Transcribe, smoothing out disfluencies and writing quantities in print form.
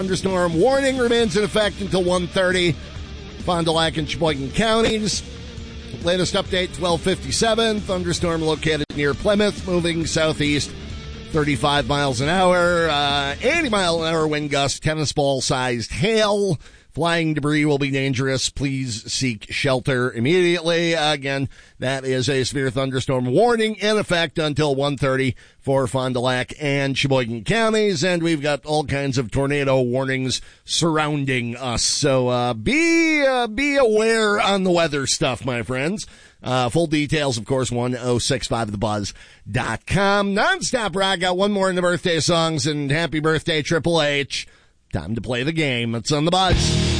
Thunderstorm warning remains in effect until 1:30. Fond du Lac and Sheboygan counties. Latest update, 12:57. Thunderstorm located near Plymouth, moving southeast, 35 miles an hour. 80 mile an hour wind gust, tennis ball sized hail. Flying debris will be dangerous. Please seek shelter immediately. Again, that is a severe thunderstorm warning in effect until 1:30 for Fond du Lac and Sheboygan counties. And we've got all kinds of tornado warnings surrounding us. So be aware on the weather stuff, my friends. Full details, of course, 1065thebuzz.com. Nonstop rock. Got one more in the birthday songs, and happy birthday, Triple H. Time to play the game. It's on the Buzz.